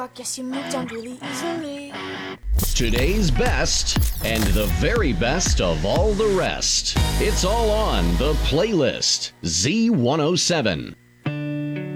16 really easily. Today's best and the very best of all the rest. It's all on the playlist Z107.